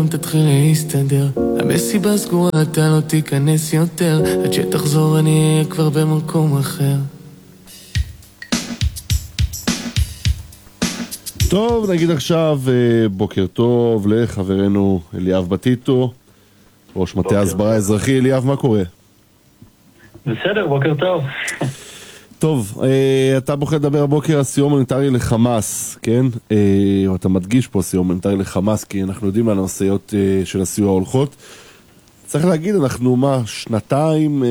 תתחיל להסתדר, המסיבה סגורה, אתה לא תיכנס יותר, עד שתחזור אני אהיה כבר במקום אחר. טוב, נגיד עכשיו בוקר טוב לחברנו אליאב בטיטו, ראש מטה הסברה אזרחי. אליאב, מה קורה? בסדר, בוקר טוב. טוב, אתה בוחר לדבר הבוקר על סיוע הומניטרי לחמאס, כן? אתה מדגיש פה סיוע הומניטרי לחמאס, כי אנחנו יודעים על הנושאיות של הסיוע הולכות. צריך להגיד, אנחנו שנתיים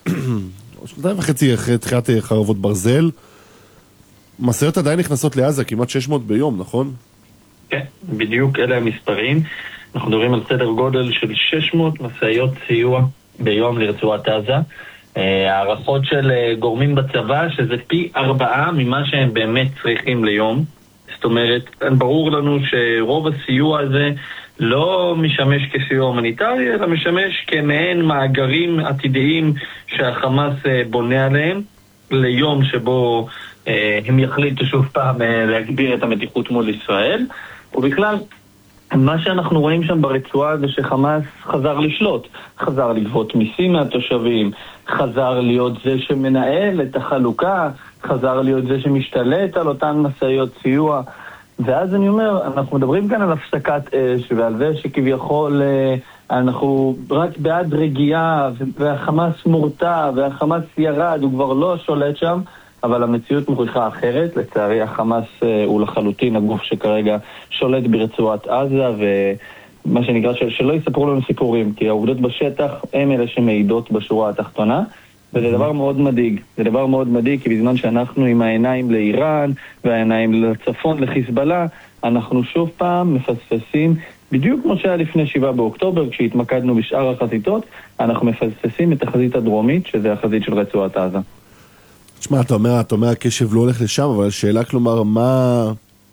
וחצי אחרי תחילת חרבות ברזל, משאיות עדיין נכנסות לעזה, כמעט 600 ביום, נכון? כן, בדיוק אלה המספרים. אנחנו מדברים על סדר גודל של 600 משאיות סיוע ביום לרצועת עזה. הערכות של גורמים בצבא שזה פי 4 ממה שהם באמת צריכים ליום. זאת אומרת, ברור לנו שרוב הסיוע הזה לא משמש כסיוע הומניטרי, אלא משמש כמעין מאגרים עתידיים שהחמאס בונה עליהם ליום שבו הם יחליטו שוב פעם להגביר את המתיחות מול ישראל. ובכלל, מה שאנחנו רואים שם ברצועה זה שחמאס חזר לשלוט, חזר לגבות מיסים מהתושבים, חזר להיות זה שמנהל את החלוקה, חזר להיות זה שמשתלט על אותן משאיות סיוע. ואז אני אומר, אנחנו מדברים כאן על הפסקת אש ועל זה שכביכול אנחנו רק בעד רגיעה והחמאס מורתע והחמאס ירד, הוא כבר לא שולט שם, אבל המציאות מוכיחה אחרת. לצערי החמאס הוא לחלוטין הגוף שכרגע שולט ברצועת עזה, ומה שנקרא שלא יספרו לנו סיפורים, כי העובדות בשטח הם אלה שמעידות בשורה התחתונה, וזה דבר מאוד מדאיג. זה דבר מאוד מדאיג, כי בזמן שאנחנו עם העיניים לאיראן והעיניים לצפון לחיזבאללה, אנחנו שוב פעם מפספסים, בדיוק כמו שהיה לפני 7 באוקטובר, כשהתמקדנו בשאר החזיתות, אנחנו מפספסים את החזית הדרומית, שזה החזית של רצועת עזה. תשמע, אתה אומר הקשב לא הולך לשם, אבל השאלה כלומר, מה...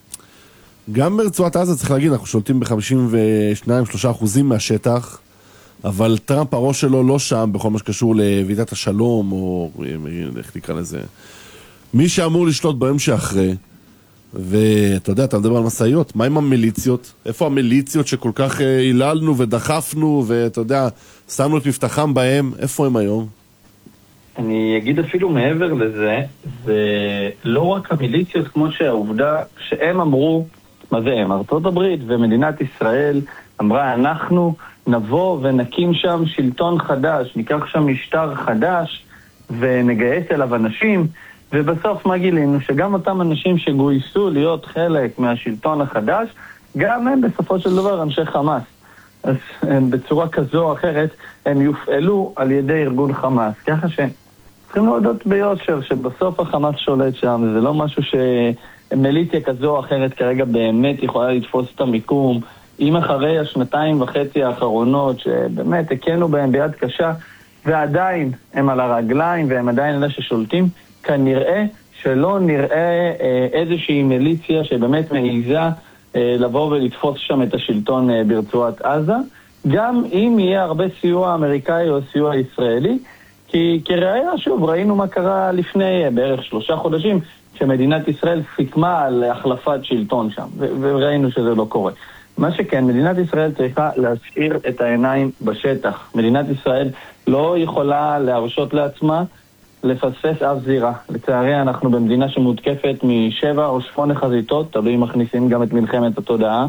גם ברצועת עזה צריך להגיד, אנחנו שולטים ב-52-3% מהשטח, אבל טראמפ הראש שלו לא שם בכל מה שקשור לוועידת השלום, או איך נקרא לזה, מי שאמור לשלוט ביום שאחרי. ואתה יודע, אתה מדבר על מסעיות, מה עם המיליציות? איפה המיליציות שכל כך היללנו ודחפנו, ואתה יודע, שמנו את מבטחם בהם, איפה הם היום? אני אגיד אפילו מעבר לזה, ולא רק המיליציות, כמו שהעובדה שהם אמרו, מה זה הם? ארצות הברית ומדינת ישראל אמרה, אנחנו נבוא ונקים שם שלטון חדש, ניקח שם משטר חדש ונגייס אליו אנשים, ובסוף מה גילינו? שגם אותם אנשים שגויסו להיות חלק מהשלטון החדש, גם הם בסופו של דבר אנשי חמאס. אז בצורה כזו או אחרת הם יופעלו על ידי ארגון חמאס. ככה שצריכים להודות ביושר שבסוף החמאס שולט שם, זה לא משהו שמיליציה כזו או אחרת כרגע באמת יכולה לתפוס את המיקום. אם אחרי 2.5 האחרונות שבאמת הקנו בהם ביד קשה, ועדיין הם על הרגליים והם עדיין אלה ששולטים, כנראה שלא נראה איזושהי מיליציה שבאמת מעיזה לבוא ולתפוס שם את השלטון ברצועת עזה, גם אם יהיה הרבה סיוע אמריקאי או סיוע ישראלי, כי כראיה שוב ראינו מה קרה לפני בערך 3 חודשים, שמדינת ישראל סיכמה על החלפת שלטון שם, וראינו שזה לא קורה. מה שכן, מדינת ישראל צריכה להשאיר את העיניים בשטח. מדינת ישראל לא יכולה להרשות לעצמה לפספס אף זירה. לצערי אנחנו במדינה שמותקפת מ7 או 8 חזיתות, תלוי אם מכניסים גם את מלחמת התודעה,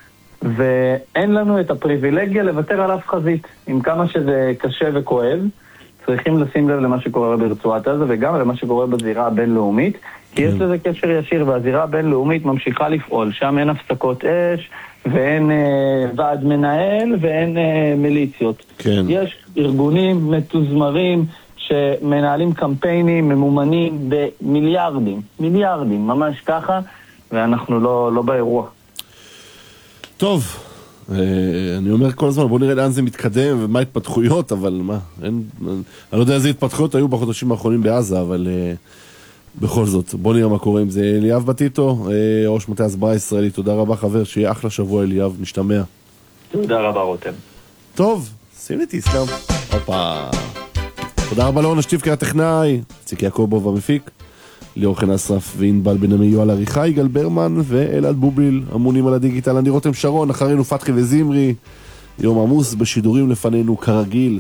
ואין לנו את הפריבילגיה לוותר על אף חזית. עם כמה שזה קשה וכואב, צריכים לשים לב למה שקורה ברצועת עזה וגם למה שקורה בזירה הבינלאומית, כי יש לזה קשר ישיר, והזירה הבינלאומית ממשיכה לפעול. שם אין הפסקות אש ואין ועד מנהל ואין מיליציות. כן. יש ארגונים מתוזמרים שמנהלים קמפיינים ממומנים במיליארדים, מיליארדים, ממש ככה, ואנחנו לא באירוע. טוב, אני אומר כל הזמן, בוא נראה לאן זה מתקדם ומה התפתחויות, אבל מה, אני לא יודע איזה התפתחויות היו בחודשים האחרונים בעזה, אבל בכל זאת, בוא נראה מה קורה עם זה. אליאב בטיטו, ראש מטה הסברה הישראלי, תודה רבה חבר, שיהיה אחלה שבוע אליאב, נשתמע. תודה רבה רותם. טוב, שים לי תסלם. הופה. תודה רבה לאורנה שטיבקר הטכנאי, ציק יעקובוב המפיק. ליאור חן אסרף וענבל בן עמי על עריכה, יגאל ברמן ואלעד בוביל אמונים על הדיגיטל. אני רותם שרון, אחרינו פתחי וזמרי. יום עמוס בשידורים לפנינו כרגיל,